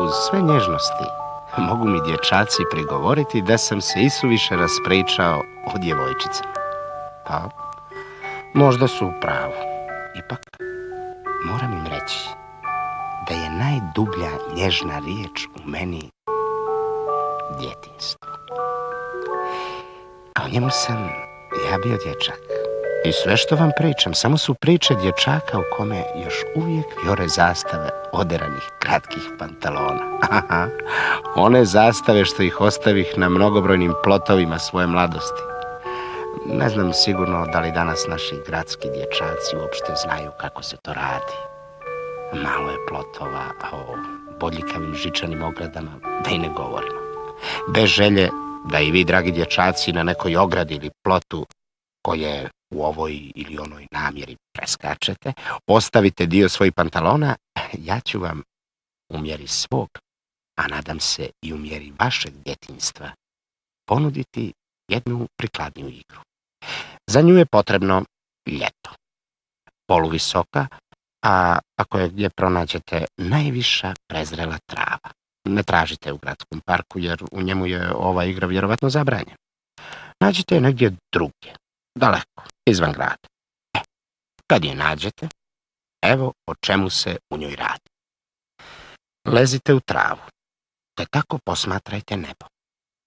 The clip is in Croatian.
uz sve nježnosti, mogu mi dječaci prigovoriti da sam se isuviše raspričao o djevojčicama. Pa, možda su u pravu. Ipak, moram im reći da je najdublja nježna riječ u meni djetinjstvo. A o njemu sam ja bio dječak. I sve što vam pričam, samo su priče dječaka u kome još uvijek vjore zastave oderanih kratkih pantalona. One zastave što ih ostavih na mnogobrojnim plotovima svoje mladosti. Ne znam sigurno da li danas naši gradski dječaci uopšte znaju kako se to radi. Malo je plotova, a o bodljikavim žičanim ogradama da i ne govorimo. Bez želje da i vi, dragi dječaci, na nekoj ogradi ili plotu koje u ovoj ili onoj namjeri preskačete, ostavite dio svojih pantalona, ja ću vam u mjeri svog, a nadam se i u mjeri vašeg djetinjstva, ponuditi jednu prikladniju igru. Za nju je potrebno ljeto. Poluvisoka, a ako je gdje pronađete najviša prezrela trava. Ne tražite u gradskom parku jer u njemu je ova igra vjerovatno zabranjena. Nađite je negdje drugdje, daleko, izvan grada. Kad je nađete, evo o čemu se u njoj radi. Lezite u travu, te tako posmatrajte nebo.